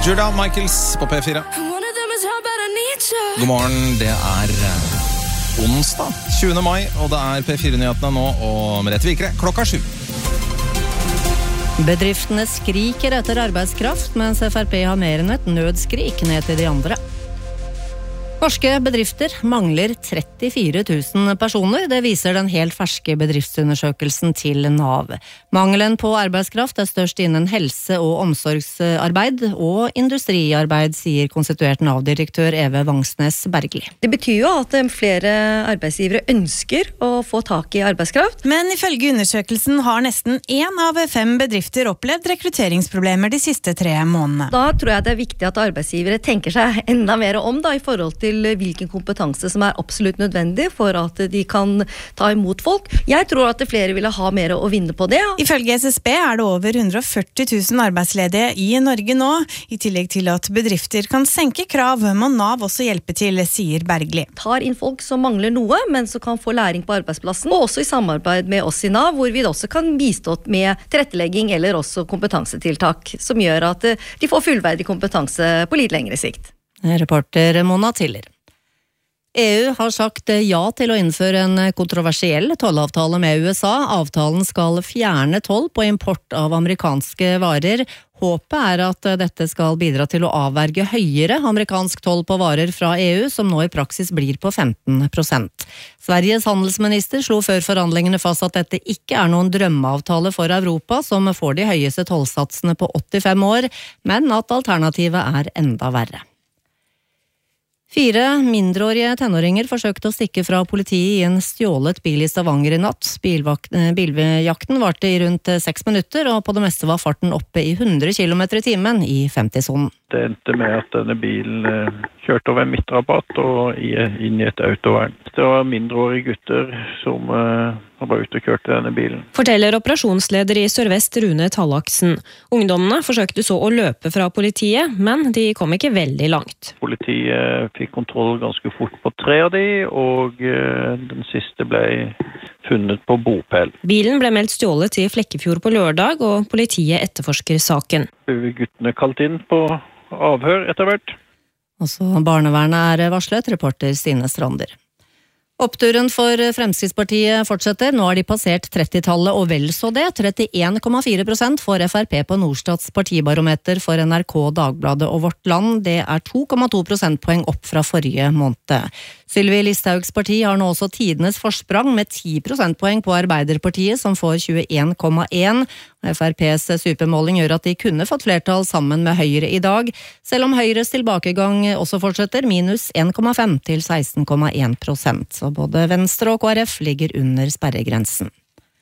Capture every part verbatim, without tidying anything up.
Julia Michaels på P fire. God morgen, det er onsdag tjuende mai, og det er P fire-nyhetene nå, og Merete Vikre, klokka sju. Bedriftene skriker etter arbeidskraft, mens F R P har mer enn et nødskrik ned til de andre. Norske bedrifter mangler trettifire tusen personer, det viser den helt ferske bedriftsundersøkelsen til NAV. Mangelen på arbeidskraft er størst innen helse- og omsorgsarbeid og industriarbeid, sier konstituert NAV-direktør Eve Vangsnes Bergli. Det betyr jo at flere arbeidsgivere ønsker å få tak i arbeidskraft. Men ifølge undersøkelsen har nesten én av fem bedrifter opplevd rekrutteringsproblemer de siste tre månedene. Da tror jeg det er viktig at arbeidsgivere tenker seg enda mer om da, i forhold til hvilken kompetanse som er absolutt nødvendig for at de kan ta imot folk. Jeg tror at flere ville ha mer å vinne på det. Ifølge S S B er det over hundre og førti tusen arbeidsledige i Norge nå, i tillegg til at bedrifter kan senke krav, må NAV også hjelpe til, sier Bergli. Tar inn folk som mangler noe, men som kan få læring på arbeidsplassen, og også i samarbeid med oss i NAV, hvor vi også kan bistå med tilrettelegging eller også kompetansetiltak, som gjør at de får fullverdig kompetanse på litt lengre sikt. Reporter Mona Tiller. E U har sagt ja til å innføre en kontroversiell tollavtale med U S A. Avtalen skal fjerne toll på import av amerikanske varer. Håpet er at dette skal bidra til å avverge høyere amerikansk toll på varer fra E U, som nå i praksis blir på femten prosent. Sveriges handelsminister slo før forhandlingene fast at dette ikke er noen drømmeavtale for Europa, som får de høyeste tollsatsene på åttifem år, men at alternativet er enda verre. Fire mindreårige tenåringer forsøkte å stikke fra politiet i en stjålet bil i Stavanger i natt. Biljakten varte i rundt seks minutter, og på det meste var farten oppe i hundre kilometer i timen i femti-sonen. Det endte med at denne bilen kjørte over en midtrabatt og inn i et autovern. Det var mindreårige gutter som var ute og kjørte denne bilen. Forteller operasjonsleder i Sør-Vest Rune Tallaksen. Ungdommene forsøkte så å løpe fra politiet, men de kom ikke veldig langt. Politiet fikk kontroll ganske fort på tre av de, og den siste ble funnet på bopel. Bilen ble meldt stjålet i Flekkefjord på lørdag, og politiet etterforsker saken. Guttene kalt inn på avhør etter hvert. Også barnevernet er varslet, reporter Stine Strander. Oppturen for Fremskrittspartiet fortsetter. Nå har de passert trettitallet og vel så det. trettien komma fire prosent får F R P på Norstats partibarometer for N R K, Dagbladet og Vårt Land. Det er to komma to prosentpoeng opp fra forrige måned. Sylvi Listhaugs parti har nå også tidenes forsprang med ti prosentpoeng på Arbeiderpartiet, som får tjueen komma en. F R P's supermåling gjør at de kunne fått flertall sammen med Høyre i dag, selv om Høyres tilbakegang også fortsetter, minus en komma fem til seksten komma en prosent. Så både Venstre og K R F ligger under sperregrensen.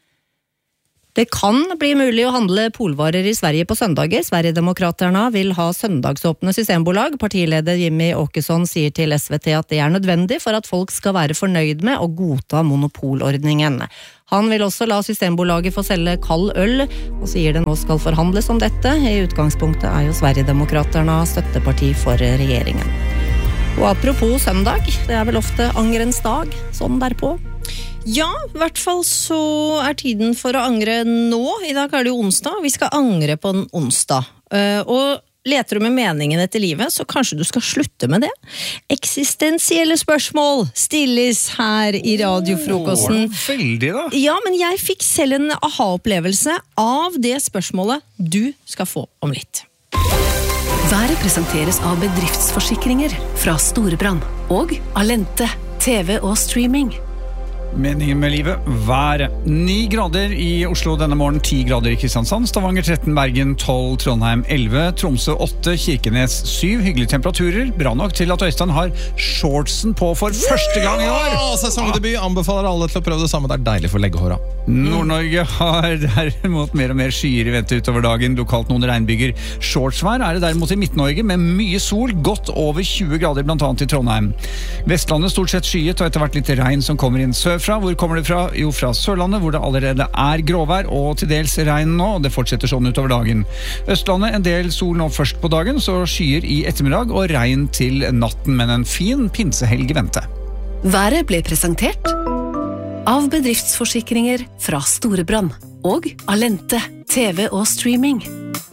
Det kan bli mulig å handle polvarer i Sverige på søndager. Sverigedemokraterna vil ha søndagsåpne systembolag. Partileder Jimmy Åkesson sier til S V T at det er nødvendig for at folk skal være fornøyd med og godta monopolordningen. Han vil også la systembolaget få selge kald øl, og sier det nå skal forhandles om dette. I utgangspunktet er jo Sverigedemokraterna støtteparti for regjeringen. Og apropos søndag, det er vel ofte angrens dag, sånn derpå. Ja, i hvert fall så er tiden for å angre nå. I dag er det jo onsdag, vi skal angre på en onsdag. Og leter du med meningen etter livet, så kanskje du skal slutte med det. Eksistensielle spørsmål stilles her i radiofrokosten. Oh, veldig da. Ja, men jeg fikk selv en aha-opplevelse av det spørsmålet du skal få om litt. Været presenteres av bedriftsforsikringer fra Storebrand og Alente, T V og streaming. Meningen med livet, været. Ni grader i Oslo denne morgen, ti grader i Kristiansand, Stavanger tretten, Bergen tolv, Trondheim elleve, Tromsø åtte, Kirkenes syv. Hyggelige temperaturer, bra nok til at Øystein har shortsen på for første gang i år. Ja, sesongdebut, anbefaler alle til å prøve det samme, det er deilig for leggehåra. Nord-Norge har derimot mer og mer skyer i vente utover dagen, lokalt noen regnbyger. Shortsvær er det derimot i Midt-Norge med mye sol, godt over tjue grader blant annet i Trondheim. Vestlandet stort sett skyet og etter hvert litt regn som kommer inn sør fra. Hvor kommer det fra? Jo, fra Sørlandet, hvor det allerede er gråvær og til dels regn nå, og det fortsetter sånn utover dagen. Østlandet en del sol nå først på dagen, så skyer i ettermiddag og regn til natten, men en fin pinsehelg i vente. Været ble presentert av bedriftsforsikringer fra Storebrand og Alente, T V og streaming.